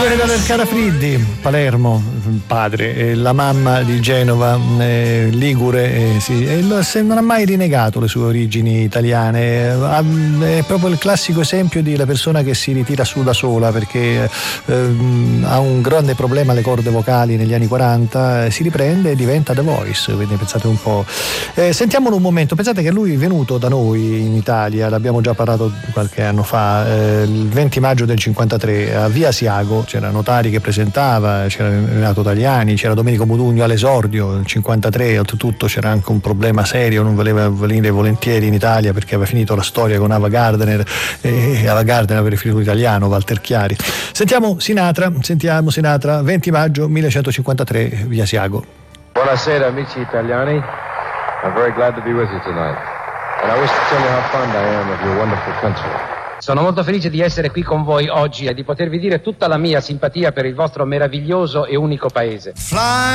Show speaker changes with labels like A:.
A: venita del Carafriddi, Palermo, il padre, la mamma di Genova, ligure, sì, e non ha mai rinegato le sue origini italiane. È proprio il classico esempio di la persona che si ritira su da sola perché ha un grande problema alle corde vocali negli anni 40, si riprende e diventa The Voice, quindi pensate un po'. Sentiamolo un momento, pensate che lui è venuto da noi in Italia, l'abbiamo già parlato qualche anno fa, il 20 maggio del 53 a Via Asiago, c'era Notari che presentava, c'era Renato Tagliani, c'era Domenico Modugno all'esordio, il 53 oltretutto c'era anche un problema serio, non voleva venire volentieri in Italia perché aveva finito la storia con Ava Gardner e Ava Gardner aveva rifiutato italiano, Walter Chiari. Sentiamo Sinatra, 20 maggio 1953, Via Asiago.
B: Buonasera amici italiani, I'm very glad to be with you tonight and I wish to tell you how fond I am of your wonderful country.
C: Sono molto felice di essere qui con voi oggi e di potervi dire tutta la mia simpatia per il vostro meraviglioso e unico paese.